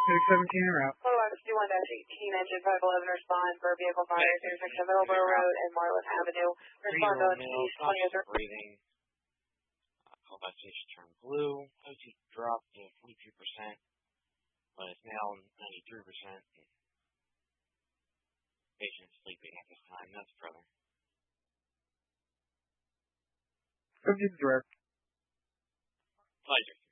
617 en route. Photo 61-18, engine 511, respond for vehicle fire, intersection of Middleborough Road and Marlin Avenue. Respond to East 20th. Breathing. Call by station turned blue. OT dropped to 42%, but it's now 93%. Patient sleeping at this time. That's brother. Subject direct. Pleasure.